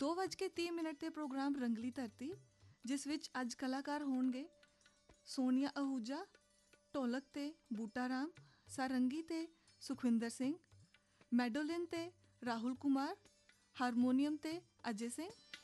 2:30 ਤੇ ਪ੍ਰੋਗਰਾਮ ਰੰਗਲੀ ਧਰਤੀ, ਜਿਸ ਵਿੱਚ ਅੱਜ ਕਲਾਕਾਰ ਹੋਣਗੇ ਸੋਨੀਆ ਅਹੂਜਾ, ਢੋਲਕ ਤੇ ਬੂਟਾ ਰਾਮ, ਸਾਰੰਗੀ ਤੇ ਸੁਖਵਿੰਦਰ ਸਿੰਘ, ਮੈਡੋਲਿਨ ਤੇ ਰਾਹੁਲ ਕੁਮਾਰ, ਹਾਰਮੋਨੀਅਮ ਤੇ ਅਜੇ ਸਿੰਘ।